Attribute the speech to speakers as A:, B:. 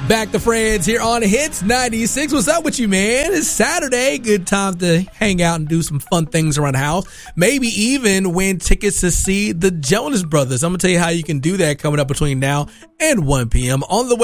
A: Back to friends here on Hits 96. What's up with you, man? It's Saturday. Good time to hang out and do some fun things around the house. Maybe even win tickets to see the Jonas Brothers. I'm going to tell you how you can do that coming up between now and 1 p.m. on the way.